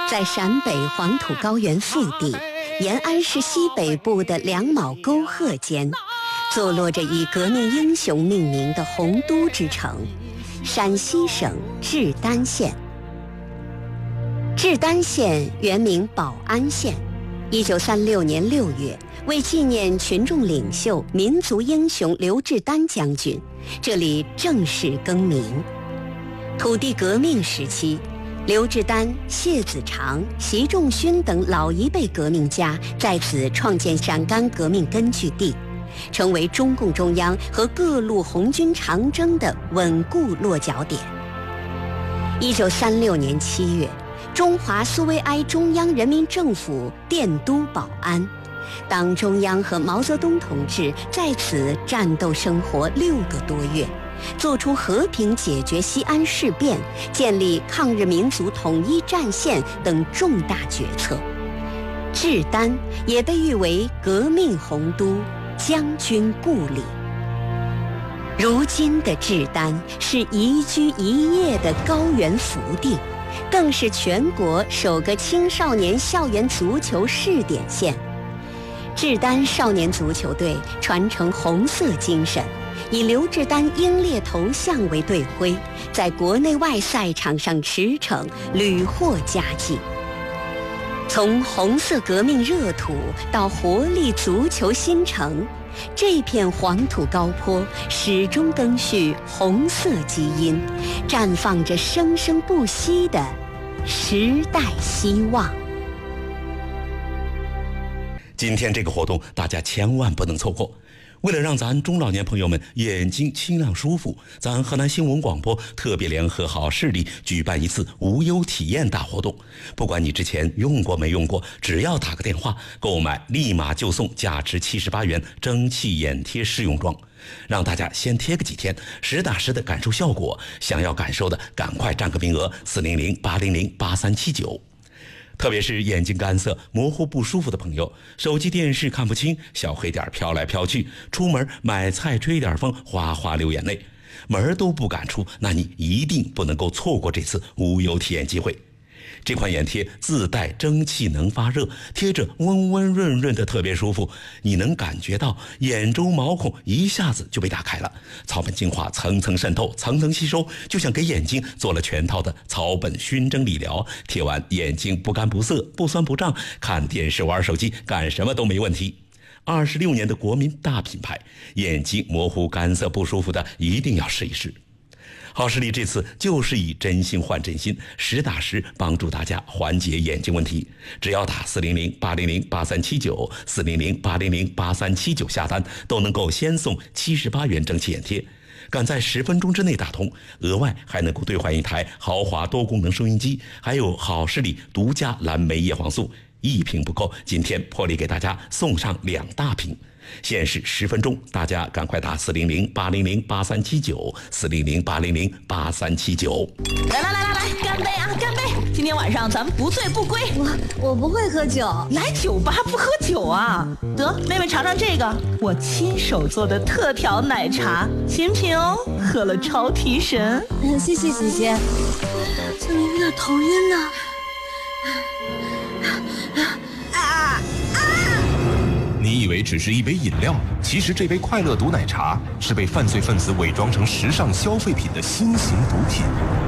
在陕北黄土高原腹地，延安市西北部的两卯沟壑间，坐落着以革命英雄命名的洪都之城——陕西省志丹县。志丹县原名保安县，1936年6月，为纪念群众领袖、民族英雄刘志丹将军，这里正式更名。土地革命时期，刘志丹、谢子长、习仲勋等老一辈革命家在此创建陕甘革命根据地，成为中共中央和各路红军长征的稳固落脚点。1936年7月，中华苏维埃中央人民政府电都保安，党中央和毛泽东同志在此战斗生活6个多月，做出和平解决西安事变、建立抗日民族统一战线等重大决策。志丹也被誉为革命洪都、将军故里。如今的志丹是宜居宜业的高原福地，更是全国首个青少年校园足球试点县。志丹少年足球队传承红色精神，以刘志丹英烈头像为队徽，在国内外赛场上驰骋，屡获佳绩。从红色革命热土到活力足球新城，这片黄土高坡始终赓续红色基因，绽放着生生不息的时代希望。 今天这个活动大家千万不能错过。为了让咱中老年朋友们眼睛清亮舒服，咱河南新闻广播特别联合好视力举办一次无忧体验大活动。不管你之前用过没用过，只要打个电话购买，立马就送价值78元蒸汽眼贴试用装，让大家先贴个几天，实打实的感受效果。想要感受的赶快占个名额，400-800-8379。特别是眼睛干涩、模糊不舒服的朋友，手机电视看不清，小黑点飘来飘去，出门买菜吹点风，哗哗流眼泪，门都不敢出，那你一定不能够错过这次无忧体验机会。这款眼贴自带蒸汽能发热，贴着温温润润的，特别舒服。你能感觉到眼周毛孔一下子就被打开了，草本精华层层渗透，层层吸收，就像给眼睛做了全套的草本熏蒸理疗。贴完眼睛不干不涩，不酸不胀，看电视玩手机干什么都没问题。26年的国民大品牌，眼睛模糊干涩不舒服的一定要试一试。好视力这次就是以真心换真心，实打实帮助大家缓解眼睛问题。只要打400-800-8379 400-800-8379下单，都能够先送78元蒸汽眼贴。赶在10分钟之内打通，额外还能够兑换一台豪华多功能收音机，还有好视力独家蓝莓叶黄素。一瓶不够，今天破例给大家送上2大瓶。限时10分钟，大家赶快打400-800-8379 400-800-8379。 来，干杯啊，干杯！今天晚上咱们不醉不归。 我不会喝酒， 来酒吧不喝酒啊？得，妹妹尝尝这个，我亲手做的特调奶茶，新品哦，喝了超提神。 谢谢姐姐，怎么有点头晕呢？ 你以为只是一杯饮料，其实这杯快乐毒奶茶是被犯罪分子伪装成时尚消费品的新型毒品。